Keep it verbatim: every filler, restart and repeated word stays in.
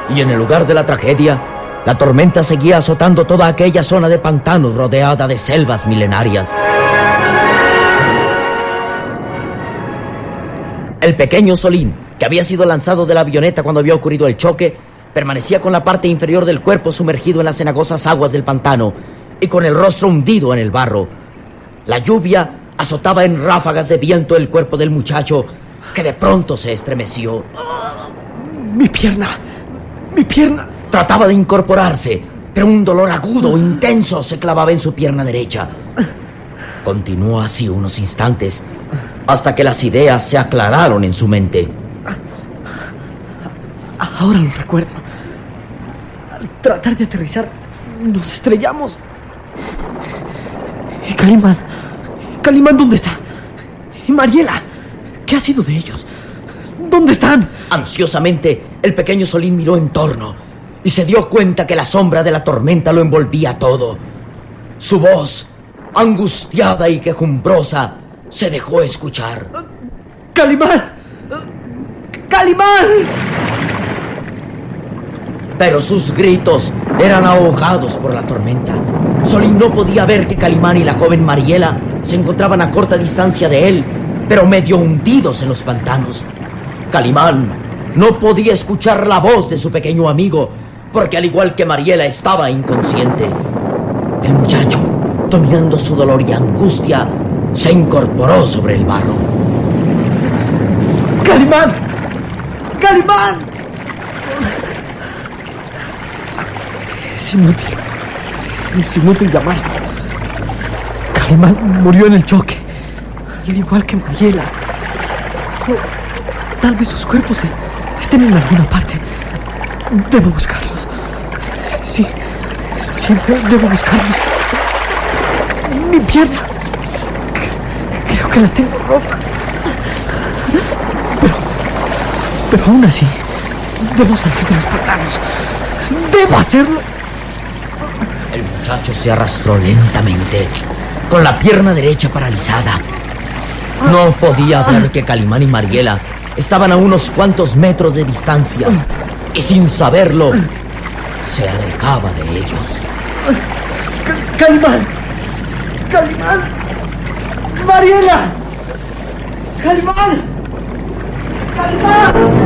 Y en el lugar de la tragedia, la tormenta seguía azotando toda aquella zona de pantanos rodeada de selvas milenarias. El pequeño Solín, que había sido lanzado de la avioneta cuando había ocurrido el choque, permanecía con la parte inferior del cuerpo sumergido en las cenagosas aguas del pantano y con el rostro hundido en el barro. La lluvia azotaba en ráfagas de viento el cuerpo del muchacho, que de pronto se estremeció. ¡Mi pierna! ¡Mi pierna! Trataba de incorporarse, pero un dolor agudo, intenso, se clavaba en su pierna derecha. Continuó así unos instantes, hasta que las ideas se aclararon en su mente. Ahora lo recuerdo. Al tratar de aterrizar, nos estrellamos. ¿Y Calimán? ¿Calimán dónde está? ¿Y Mariela? ¿Qué ha sido de ellos? ¿Dónde están? Ansiosamente, el pequeño Solín miró en torno y se dio cuenta que la sombra de la tormenta lo envolvía todo. Su voz, angustiada y quejumbrosa, se dejó escuchar. ¡Calimán! ¡Calimán! Pero sus gritos eran ahogados por la tormenta. Solín no podía ver que Calimán y la joven Mariela se encontraban a corta distancia de él, pero medio hundidos en los pantanos. Calimán no podía escuchar la voz de su pequeño amigo, porque al igual que Mariela estaba inconsciente. El muchacho, dominando su dolor y angustia, se incorporó sobre el barro. ¡Calimán! ¡Calimán! Es inútil. Es inútil llamarlo. Calimán murió en el choque, al igual que Mariela. O tal vez sus cuerpos es, estén en alguna parte. Debo buscarlos. Sí, siempre debo buscarlos. Mi pierna. Creo que la tengo rota. Pero, pero aún así, debo salir de los pantanos. ¡Debo hacerlo! El muchacho se arrastró lentamente, con la pierna derecha paralizada. No podía ver que Calimán y Mariela estaban a unos cuantos metros de distancia, y sin saberlo, se alejaba de ellos. ¡Calimán! ¡Calimán! ¡Mariela! ¡Calimán! ¡Calimán!